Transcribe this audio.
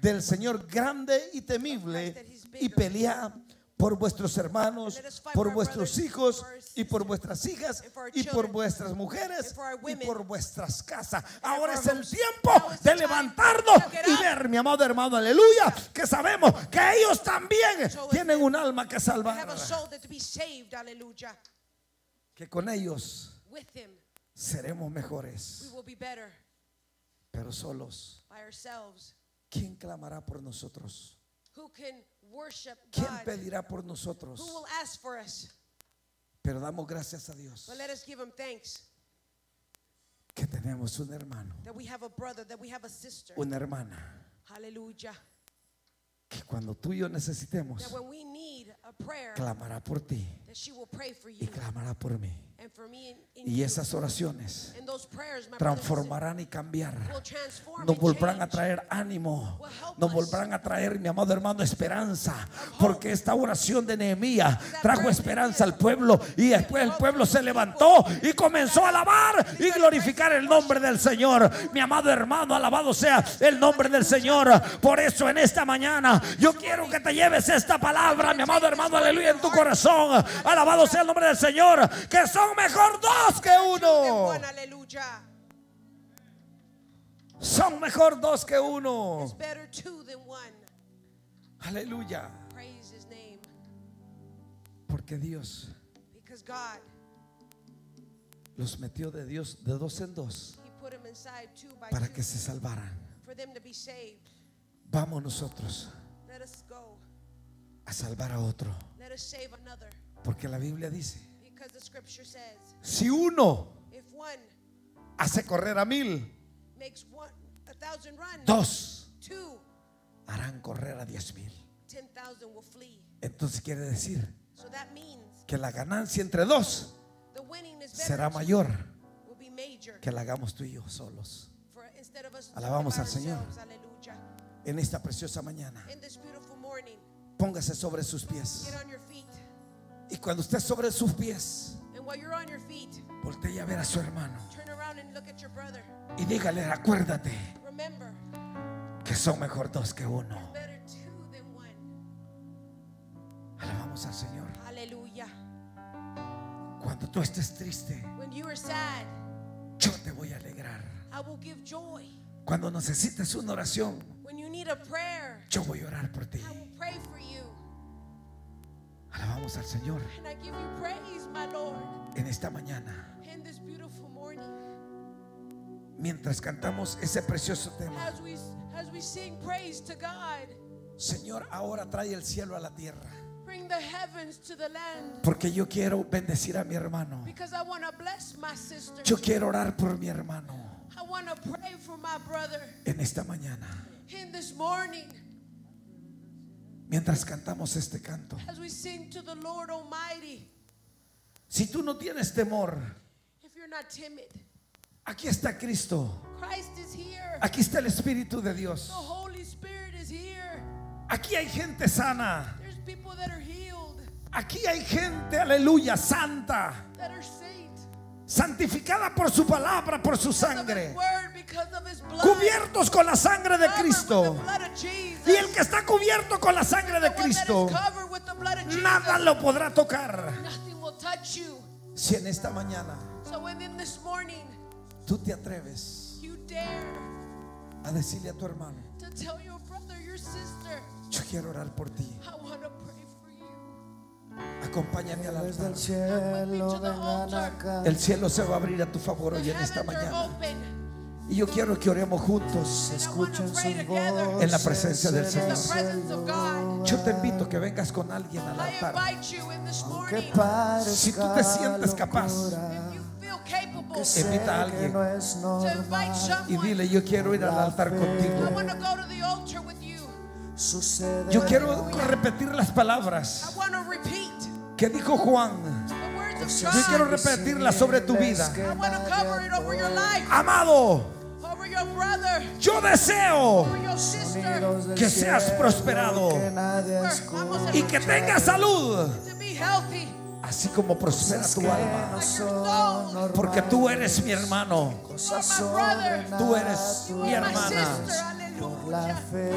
del Señor grande y temible y pelea por vuestros hermanos, por vuestros hijos y por vuestras hijas y por vuestras mujeres y por vuestras casas. Ahora es el tiempo de levantarnos y ver, mi amado hermano, aleluya, que sabemos que ellos también tienen un alma que salvar, que con ellos seremos mejores. Pero solos, ¿quién clamará por nosotros? ¿Quién pedirá por nosotros? Pero damos gracias a Dios que tenemos un hermano, una hermana, que cuando tú y yo necesitemos, clamará por ti y clamará por mí. Y esas oraciones transformarán y cambiarán. Nos volverán a traer ánimo, nos volverán a traer, mi amado hermano, esperanza. Porque esta oración de Nehemías trajo esperanza al pueblo. Y después el pueblo se levantó y comenzó a alabar y glorificar el nombre del Señor. Mi amado hermano, alabado sea el nombre del Señor. Por eso en esta mañana yo quiero que te lleves esta palabra, mi amado hermano, aleluya, en tu corazón. Alabado sea el nombre del Señor, que son mejor dos que uno. Son mejor dos que uno. Aleluya. Porque Dios los metió de Dios de dos en dos para que se salvaran. Vamos nosotros a salvar a otro. Porque la Biblia dice: si uno hace correr a 1000, dos harán correr a 10,000. Entonces quiere decir que la ganancia entre dos será mayor que la hagamos tú y yo solos. Alabamos al Señor en esta preciosa mañana. Póngase sobre sus pies. Y cuando esté sobre sus pies, voltee a ver a su hermano y dígale: acuérdate que son mejor dos que uno. Alabamos al Señor. Cuando tú estés triste, yo te voy a alegrar. Cuando necesites una oración, yo voy a orar por ti. Alabamos al Señor en esta mañana. Mientras cantamos ese precioso tema, Señor, ahora trae el cielo a la tierra. Porque yo quiero bendecir a mi hermano. Yo quiero orar por mi hermano en esta mañana. Mientras cantamos este canto, si tú no tienes temor, aquí está Cristo. Aquí está el Espíritu de Dios. Aquí hay gente sana. Aquí hay gente, aleluya, santa, santificada por su palabra, por su sangre, cubiertos con la sangre de Cristo. Y el que está cubierto con la sangre de Cristo, nada lo podrá tocar. Si en esta mañana tú te atreves a decirle a tu hermano: yo quiero orar por ti, acompáñame al altar. El cielo se va a abrir a tu favor hoy en esta mañana. Y yo quiero que oremos juntos en la presencia del Señor. Yo te invito a que vengas con alguien al altar. Si tú te sientes capaz, invita a alguien y dile: yo quiero ir al altar contigo. Yo quiero repetir las palabras que dijo Juan. Yo quiero repetirlas sobre tu vida. Amado, yo deseo que seas prosperado y que tengas salud, así como prospera tu alma. Porque tú eres mi hermano, tú eres mi hermana.